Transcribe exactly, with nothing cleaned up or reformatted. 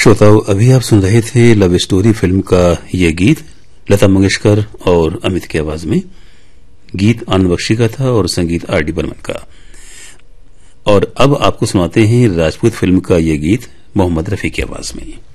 श्रोताओं, अभी आप सुन रहे थे लव स्टोरी फिल्म का ये गीत लता मंगेशकर और अमित की आवाज में। गीत आनंद बख्शी का था और संगीत आर डी बर्मन का। और अब आपको सुनाते हैं राजपूत फिल्म का ये गीत मोहम्मद रफी की आवाज में।